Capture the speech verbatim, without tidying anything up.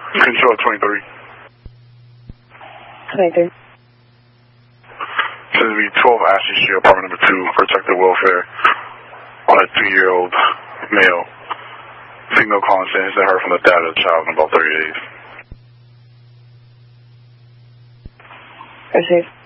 Control twenty-three. twenty-three. This is twelve Ashley Street, apartment number two, protected welfare on a three-year-old male. Signal calling saying they heard from the dad of the child in about thirty days. Receive.